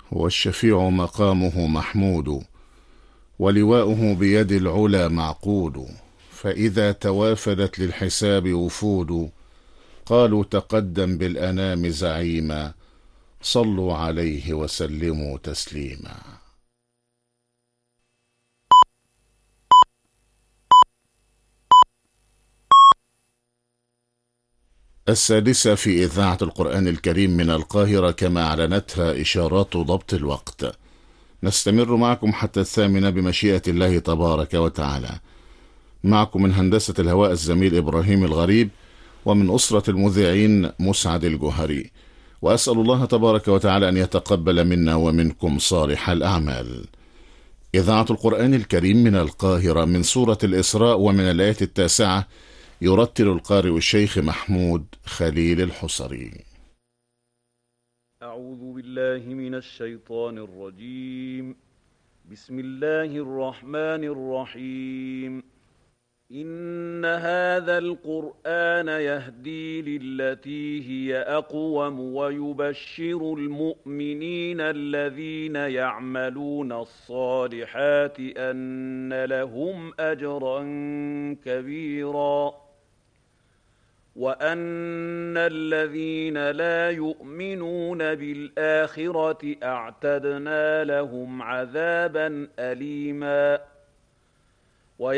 والشفيع مقامه محمود، ولواؤه بيد العلا معقود. فإذا توافدت للحساب وفود، قالوا تقدم بالأنام زعيما، صلوا عليه وسلموا تسليما. السادسة في إذاعة القرآن الكريم من القاهرة كما أعلنتها إشارات ضبط الوقت. نستمر معكم حتى الثامنة بمشيئة الله تبارك وتعالى. معكم من هندسة الهواء الزميل إبراهيم الغريب، ومن أسرة المذيعين مسعد الجوهري. وأسأل الله تبارك وتعالى أن يتقبل منا ومنكم صالح الأعمال. إذاعة القرآن الكريم من القاهرة، من سورة الإسراء ومن الآية 9، يرتل القارئ الشيخ محمود خليل الحصري. أعوذ بالله من الشيطان الرجيم. بسم الله الرحمن الرحيم. إن هذا القرآن يهدي للتي هي أقوم ويبشر المؤمنين الذين يعملون الصالحات أن لهم أجرا كبيرا، وأن الذين لا يؤمنون بالآخرة أعتدنا لهم عذابا أليما.